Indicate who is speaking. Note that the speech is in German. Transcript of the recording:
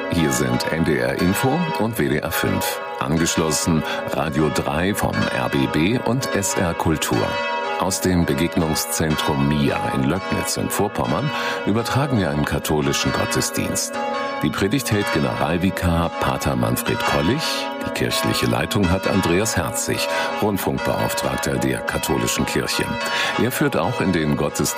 Speaker 1: Hier sind NDR Info und WDR 5. Angeschlossen Radio 3 vom RBB und SR Kultur. Aus dem Begegnungszentrum MIA in Löcknitz in Vorpommern übertragen wir einen katholischen Gottesdienst. Die Predigt hält Generalvikar Pater Manfred Kollich. Die kirchliche Leitung hat Andreas Herzig, Rundfunkbeauftragter der katholischen Kirche. Er führt auch in den Gottesdienst